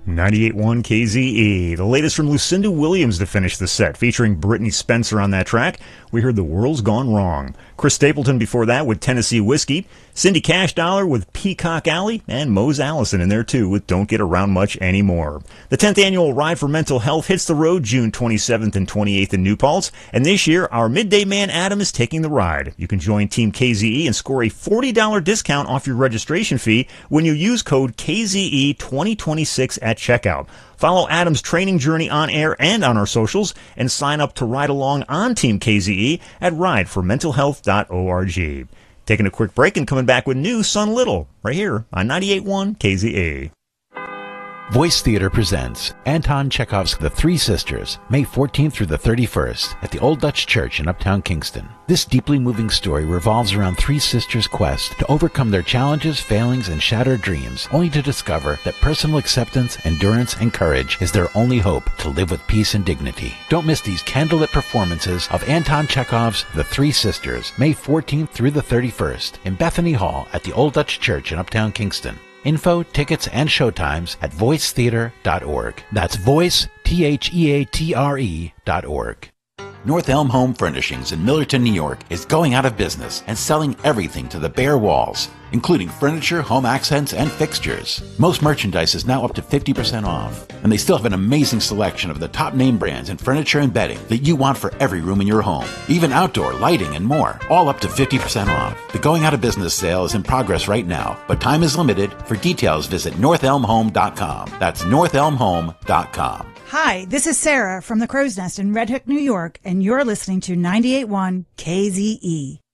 98.1 KZE. The latest from Lucinda Williams to finish the set, featuring Brittany Spencer on that track. We heard The World's Gone Wrong. Chris Stapleton before that with Tennessee Whiskey. Cindy Cash Dollar with Peacock Alley. And Mose Allison in there too with Don't Get Around Much Anymore. The 10th annual Ride for Mental Health hits the road June 27th and 28th in New Paltz. And this year, our midday man Adam is taking the ride. You can join Team KZE and score a $40 discount off your registration fee when you use code KZE2026 at checkout. Follow Adam's training journey on air and on our socials, and sign up to ride along on Team KZE at rideformentalhealth.org. Taking a quick break and coming back with new Son Little right here on 98.1 KZE. Voice Theater presents Anton Chekhov's The Three Sisters, May 14th through the 31st at the Old Dutch Church in Uptown Kingston. This deeply moving story revolves around three sisters' quest to overcome their challenges, failings, and shattered dreams, only to discover that personal acceptance, endurance, and courage is their only hope to live with peace and dignity. Don't miss these candlelit performances of Anton Chekhov's The Three Sisters, May 14th through the 31st in Bethany Hall at the Old Dutch Church in Uptown Kingston. Info, tickets, and showtimes at voicetheater.org. That's voice, theatre.org. North Elm Home Furnishings in Millerton, New York is going out of business and selling everything to the bare walls, including furniture, home accents, and fixtures. Most merchandise is now up to 50% off, and they still have an amazing selection of the top name brands in furniture and bedding that you want for every room in your home, even outdoor lighting and more, all up to 50% off. The going out of business sale is in progress right now, but time is limited. For details, visit northelmhome.com. That's northelmhome.com. Hi, this is Sarah from the Crow's Nest in Red Hook, New York, and you're listening to 98.1 KZE.